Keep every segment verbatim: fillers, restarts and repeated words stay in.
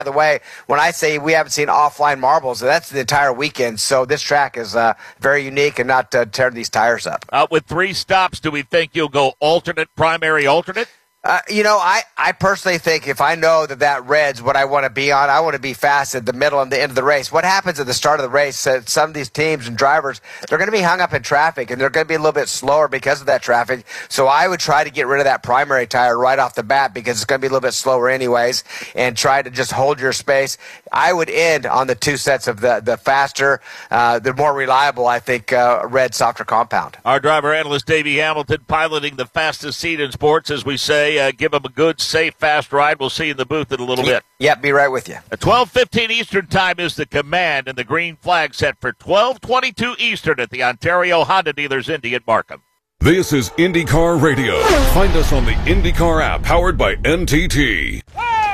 By the way, when I say we haven't seen offline marbles, that's the entire weekend. So this track is uh, very unique and not uh, tear these tires up. Uh, with three stops, do we think you'll go alternate, primary, alternate? Uh, you know, I, I personally think if I know that that red's what I want to be on, I want to be fast at the middle and the end of the race. What happens at the start of the race, uh, some of these teams and drivers, they're going to be hung up in traffic, and they're going to be a little bit slower because of that traffic. So I would try to get rid of that primary tire right off the bat because it's going to be a little bit slower anyways, and try to just hold your space. I would end on the two sets of the, the faster, uh, the more reliable, I think, uh, red, softer compound. Our driver analyst, Davey Hamilton, piloting the fastest seat in sports, as we say. Uh, give him a good, safe, fast ride. We'll see you in the booth in a little bit. Yep, be right with you. At twelve fifteen Eastern Time is the command, and the green flag set for twelve twenty-two Eastern at the Ontario Honda Dealers Indy at Markham. This is IndyCar Radio. Find us on the IndyCar app, powered by N T T.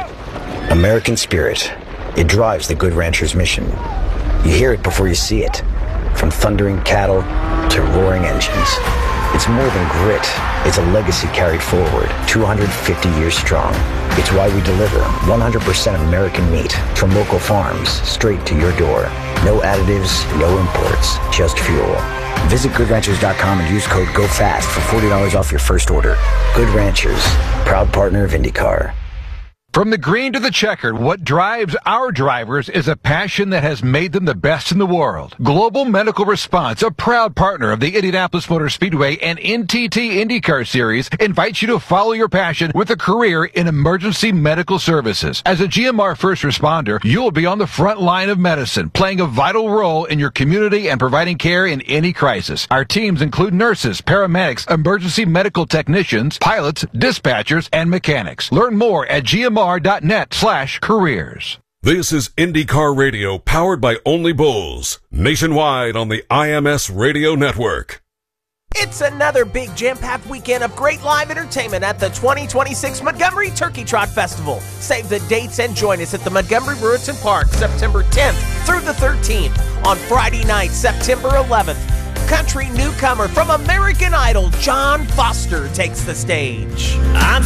American spirit. It drives the Good Ranchers mission. You hear it before you see it. From thundering cattle to roaring engines. It's more than grit. It's a legacy carried forward, two hundred fifty years strong. It's why we deliver one hundred percent American meat from local farms straight to your door. No additives, no imports, just fuel. Visit good ranchers dot com and use code GOFAST for forty dollars off your first order. Good Ranchers, proud partner of IndyCar. From the green to the checkered, what drives our drivers is a passion that has made them the best in the world. Global Medical Response, a proud partner of the Indianapolis Motor Speedway and N T T IndyCar Series, invites you to follow your passion with a career in emergency medical services. As a G M R first responder, you'll be on the front line of medicine, playing a vital role in your community and providing care in any crisis. Our teams include nurses, paramedics, emergency medical technicians, pilots, dispatchers, and mechanics. Learn more at G M R dot net slash careers. This is IndyCar Radio, powered by Only Bulls, nationwide on the I M S Radio Network. It's another big jam-packed weekend of great live entertainment at the twenty twenty-six Montgomery Turkey Trot Festival. Save the dates and join us at the Montgomery Brewerton Park September tenth through the thirteenth. On Friday night, September eleventh, country newcomer from American Idol, John Foster, takes the stage. I'm